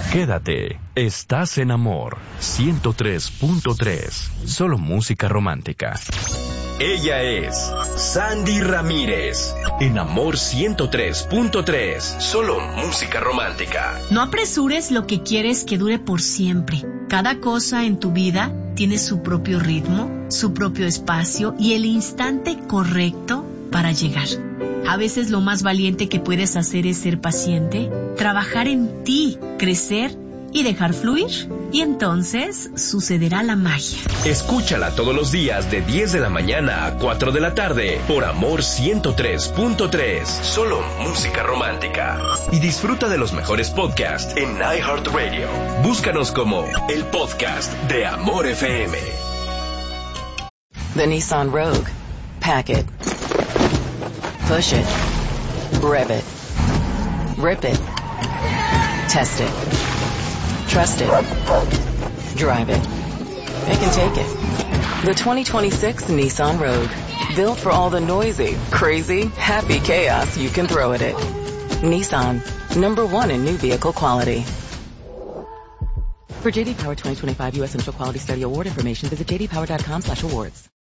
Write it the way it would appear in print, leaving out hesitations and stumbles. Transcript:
Quédate, estás en Amor 103.3, solo música romántica. Ella es Sandy Ramírez, en Amor 103.3, solo música romántica. No apresures lo que quieres que dure por siempre. Cada cosa en tu vida tiene su propio ritmo, su propio espacio y el instante correcto para llegar. A veces lo más valiente que puedes hacer es ser paciente, trabajar en ti, crecer y dejar fluir. Y entonces sucederá la magia. Escúchala todos los días de 10 de la mañana a 4 de la tarde por Amor 103.3, solo música romántica. Y disfruta de los mejores podcasts en iHeartRadio. Búscanos como el podcast de Amor FM. The Nissan Rogue. Pack it. Push it. Rev it. Rip it. Test it. Trust it. Drive it. It can take it. The 2026 Nissan Rogue. Built for all the noisy, crazy, happy chaos you can throw at it. Nissan. #1 in new vehicle quality. For JD Power 2025 U.S. Initial Quality Study Award information, visit jdpower.com/awards.